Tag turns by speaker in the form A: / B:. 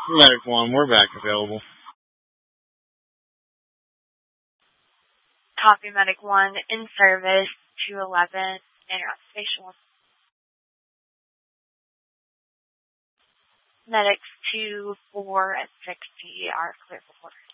A: Medic 1, we're back available.
B: Copy, Medic 1, in service, 211, and you're on station 1. Medics 2, 4, and 60 are clear for order.